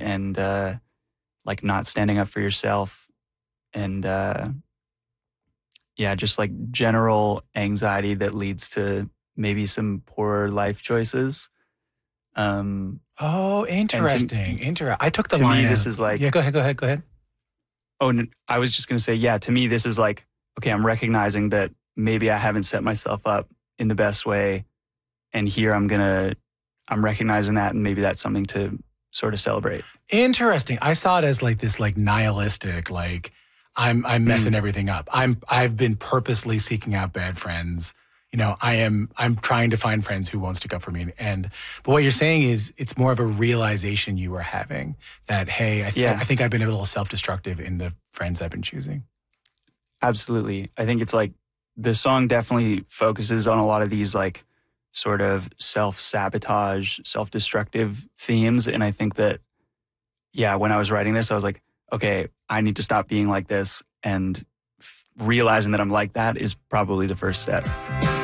and like not standing up for yourself, and just like general anxiety that leads to maybe some poor life choices. Oh, interesting. I took the to line me, this of, is like, yeah, go ahead. oh, I was just going to say, yeah, to me, this is like, okay, I'm recognizing that maybe I haven't set myself up in the best way. And here I'm recognizing that, and maybe that's something to sort of celebrate. Interesting. I saw it as like this like nihilistic, like I'm messing everything up. I've been purposely seeking out bad friends. I'm trying to find friends who won't stick up for me. But what you're saying is it's more of a realization you were having that, hey, I think I've been a little self-destructive in the friends I've been choosing. Absolutely. I think it's like the song definitely focuses on a lot of these like sort of self-sabotage, self-destructive themes. And I think that, when I was writing this, I was like, okay, I need to stop being like this, and realizing that I'm like that is probably the first step.